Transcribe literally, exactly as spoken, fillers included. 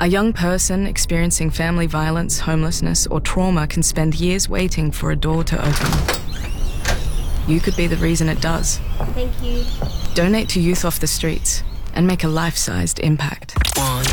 A young person experiencing family violence, homelessness, or trauma can spend years waiting for a door to open. You could be the reason it does. Thank you. Donate to Youth Off the Streets and make a life-sized impact. One.